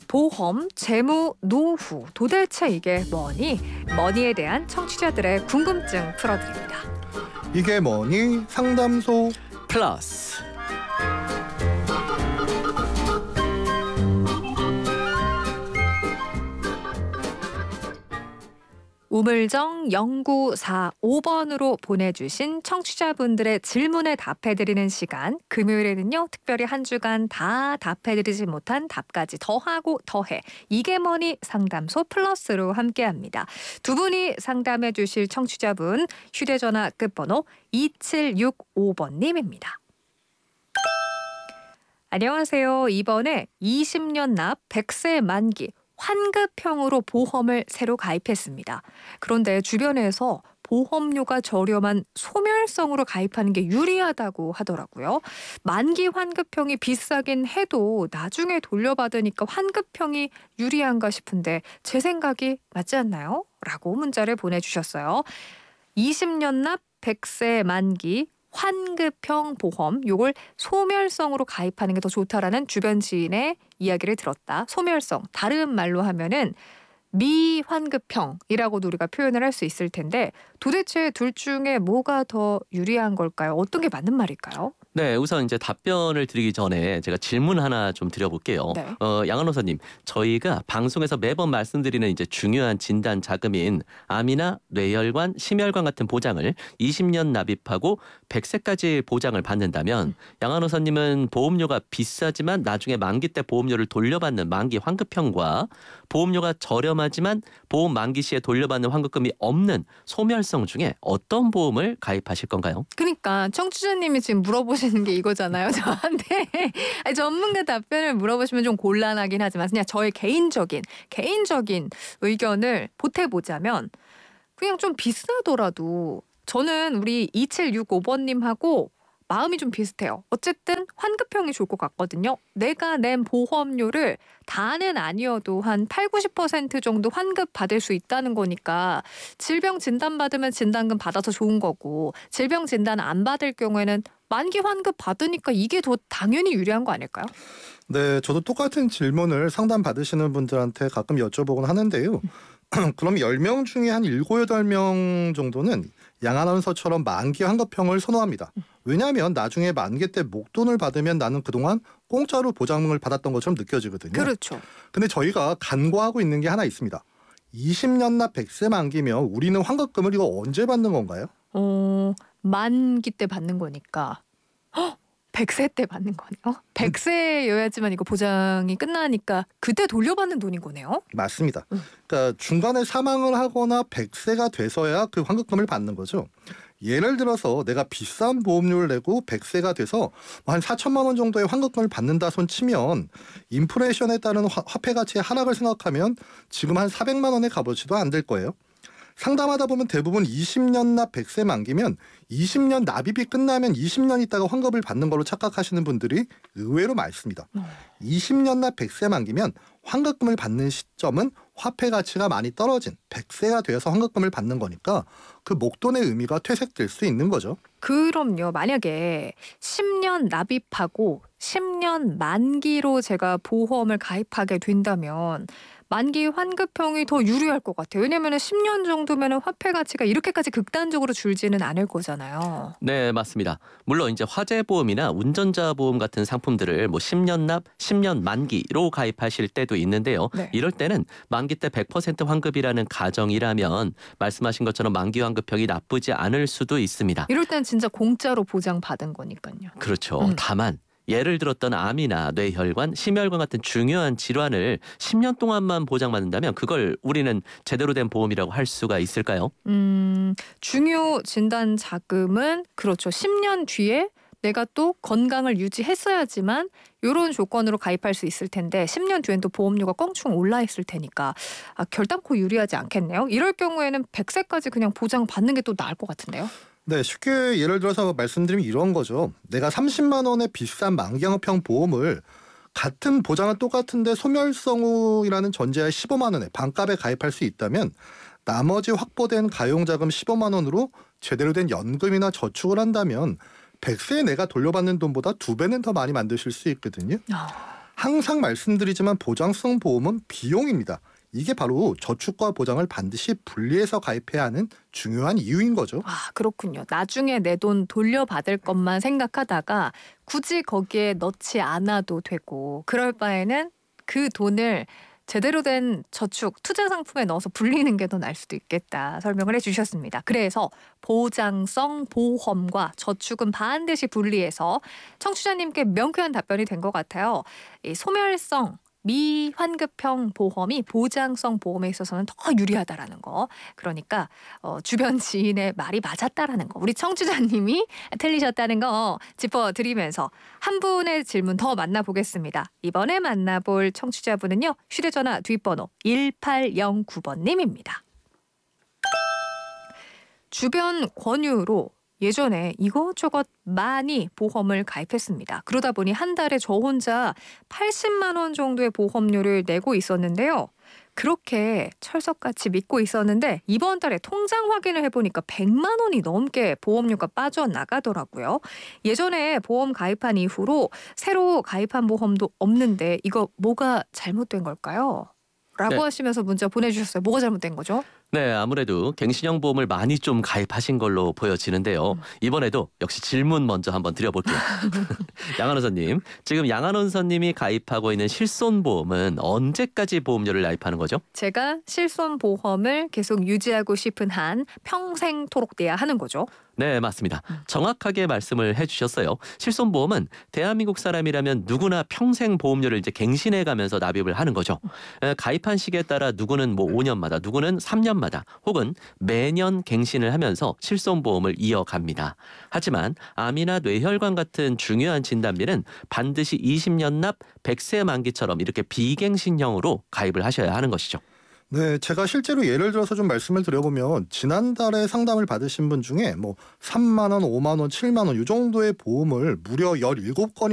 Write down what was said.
보험, 재무, 노후, 도대체 이게 뭐니? 머니에 대한 청취자들의 궁금증 풀어드립니다. 이게 뭐니? 상담소 플러스. 우물정 0945번으로 보내주신 청취자분들의 질문에 답해드리는 시간, 금요일에는요 특별히 한 주간 다 답해드리지 못한 답까지 더하고 더해 이게 뭐니 상담소 플러스로 함께합니다. 두 분이 상담해 주실 청취자분 휴대전화 끝번호 2765번님입니다. 안녕하세요. 이번에 20년 납 100세 만기 환급형으로 보험을 새로 가입했습니다. 그런데 주변에서 보험료가 저렴한 소멸성으로 가입하는 게 유리하다고 하더라고요. 만기 환급형이 비싸긴 해도 나중에 돌려받으니까 환급형이 유리한가 싶은데 제 생각이 맞지 않나요? 라고 문자를 보내주셨어요. 20년 납 100세 만기 환급형 보험, 요걸 소멸성으로 가입하는 게 더 좋다라는 주변 지인의 이야기를 들었다. 소멸성, 다른 말로 하면은 미환급형이라고도 우리가 표현을 할 수 있을 텐데 도대체 둘 중에 뭐가 더 유리한 걸까요? 어떤 게 맞는 말일까요? 네, 우선 이제 답변을 드리기 전에 제가 질문 하나 좀 드려볼게요. 네. 양한호사님, 저희가 방송에서 매번 말씀드리는 이제 중요한 진단 자금인 암이나 뇌혈관, 심혈관 같은 보장을 20년 납입하고 100세까지 보장을 받는다면 양한호사님은 보험료가 비싸지만 나중에 만기 때 보험료를 돌려받는 만기 환급형과 보험료가 저렴하지만 보험 만기 시에 돌려받는 환급금이 없는 소멸성 중에 어떤 보험을 가입하실 건가요? 그러니까 청취자님이 지금 물어보시는 게 이거잖아요. 저한테 아니, 전문가 답변을 물어보시면 좀 곤란하긴 하지만 그냥 저의 개인적인 의견을 보태보자면 그냥 좀 비싸더라도 저는 우리 2765번님하고 마음이 좀 비슷해요. 어쨌든 환급형이 좋을 것 같거든요. 내가 낸 보험료를 다는 아니어도 한 80~90% 정도 환급 받을 수 있다는 거니까 질병 진단 받으면 진단금 받아서 좋은 거고 질병 진단 안 받을 경우에는 만기 환급 받으니까 이게 더 당연히 유리한 거 아닐까요? 네, 저도 똑같은 질문을 상담 받으시는 분들한테 가끔 여쭤보곤 하는데요. 그럼 10명 중에 한 7, 8명 정도는 양 아나운서처럼 만기 환급형을 선호합니다. 왜냐하면 나중에 만기 때 목돈을 받으면 나는 그동안 공짜로 보장을 받았던 것처럼 느껴지거든요. 그렇죠. 근데 저희가 간과하고 있는 게 하나 있습니다. 20년 납 100세 만기면 우리는 환급금을 이거 언제 받는 건가요? 만기 때 받는 거니까 100세 때 받는 거네요. 100세여야지만 이거 보장이 끝나니까 그때 돌려받는 돈인 거네요. 맞습니다. 그러니까 중간에 사망을 하거나 100세가 돼서야 그 환급금을 받는 거죠. 예를 들어서 내가 비싼 보험료를 내고 100세가 돼서 한 4천만 원 정도의 환급금을 받는다 손 치면 인플레이션에 따른 화폐 가치의 하락을 생각하면 지금 한 400만 원의 값어치도 안 될 거예요. 상담하다 보면 대부분 20년 납 100세 만기면 20년 납입이 끝나면 20년 있다가 환급을 받는 걸로 착각하시는 분들이 의외로 많습니다. 20년 납 100세 만기면 환급금을 받는 시점은 화폐 가치가 많이 떨어진 100세가 되어서 환급금을 받는 거니까 그 목돈의 의미가 퇴색될 수 있는 거죠. 그럼요. 만약에 10년 납입하고 10년 만기로 제가 보험을 가입하게 된다면 만기 환급형이 더 유리할 것 같아요. 왜냐하면 10년 정도면 화폐 가치가 이렇게까지 극단적으로 줄지는 않을 거잖아요. 네, 맞습니다. 물론 이제 화재보험이나 운전자 보험 같은 상품들을 10년 납, 10년 만기로 가입하실 때도 있는데요. 네. 이럴 때는 만기 때 100% 환급이라는 가정이라면 말씀하신 것처럼 만기 환급형이 나쁘지 않을 수도 있습니다. 이럴 땐 진짜 공짜로 보장받은 거니까요. 그렇죠. 다만 예를 들었던 암이나 뇌혈관, 심혈관 같은 중요한 질환을 10년 동안만 보장받는다면 그걸 우리는 제대로 된 보험이라고 할 수가 있을까요? 중요 진단 자금은 그렇죠. 10년 뒤에 내가 또 건강을 유지했어야지만 이런 조건으로 가입할 수 있을 텐데 10년 뒤엔 또 보험료가 껑충 올라 있을 테니까 결단코 유리하지 않겠네요. 이럴 경우에는 100세까지 그냥 보장받는 게 또 나을 것 같은데요. 네, 쉽게 예를 들어서 말씀드리면 이런 거죠. 내가 30만 원의 비싼 만기환급형 보험을 같은 보장은 똑같은데 소멸성이라는 전제하에 15만 원에 반값에 가입할 수 있다면 나머지 확보된 가용자금 15만 원으로 제대로 된 연금이나 저축을 한다면 100세에 내가 돌려받는 돈보다 2배는 더 많이 만드실 수 있거든요. 항상 말씀드리지만 보장성 보험은 비용입니다. 이게 바로 저축과 보장을 반드시 분리해서 가입해야 하는 중요한 이유인 거죠. 아, 그렇군요. 나중에 내 돈 돌려받을 것만 생각하다가 굳이 거기에 넣지 않아도 되고 그럴 바에는 그 돈을 제대로 된 저축, 투자 상품에 넣어서 불리는 게 더 나을 수도 있겠다 설명을 해주셨습니다. 그래서 보장성 보험과 저축은 반드시 분리해서 청취자님께 명쾌한 답변이 된 것 같아요. 이 소멸성 미환급형 보험이 보장성 보험에 있어서는 더 유리하다라는 거. 그러니까 주변 지인의 말이 맞았다라는 거. 우리 청취자님이 틀리셨다는 거 짚어드리면서 한 분의 질문 더 만나보겠습니다. 이번에 만나볼 청취자분은요. 휴대전화 뒷번호 1809번님입니다. 주변 권유로 예전에 이것저것 많이 보험을 가입했습니다. 그러다 보니 한 달에 저 혼자 80만 원 정도의 보험료를 내고 있었는데요. 그렇게 철석같이 믿고 있었는데 이번 달에 통장 확인을 해보니까 100만 원이 넘게 보험료가 빠져나가더라고요. 예전에 보험 가입한 이후로 새로 가입한 보험도 없는데 이거 뭐가 잘못된 걸까요? 라고 네. 하시면서 문자 보내주셨어요. 뭐가 잘못된 거죠? 네, 아무래도 갱신형 보험을 많이 좀 가입하신 걸로 보여지는데요. 이번에도 역시 질문 먼저 한번 드려볼게요. 양한원서님, 지금 양한원서님이 가입하고 있는 실손보험은 언제까지 보험료를 가입하는 거죠? 제가 실손보험을 계속 유지하고 싶은 한 평생토록 내야 하는 거죠. 네, 맞습니다. 정확하게 말씀을 해주셨어요. 실손보험은 대한민국 사람이라면 누구나 평생 보험료를 이제 갱신해가면서 납입을 하는 거죠. 가입한 시기에 따라 누구는 뭐 5년마다, 누구는 3년마다, 혹은 매년 갱신을 하면서 실손보험을 이어갑니다. 하지만 암이나 뇌혈관 같은 중요한 진단비는 반드시 20년 납 100세 만기처럼 이렇게 비갱신형으로 가입을 하셔야 하는 것이죠. 네, 제가 실제로 예를 들어서 좀 말씀을 드려보면 지난달에 상담을 받으신 분 중에 뭐 3만 원, 5만 원, 7만 원 이 정도의 보험을 무려 17건이